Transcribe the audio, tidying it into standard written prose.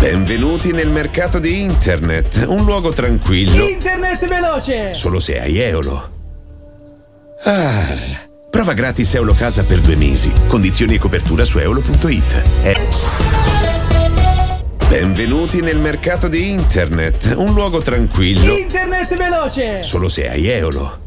Benvenuti nel mercato di internet, un luogo tranquillo. Internet veloce! Solo se hai Eolo. Prova gratis Eolo Casa per 2 mesi. Condizioni e copertura su eolo.it. Benvenuti nel mercato di internet, un luogo tranquillo. Internet veloce! Solo se hai Eolo.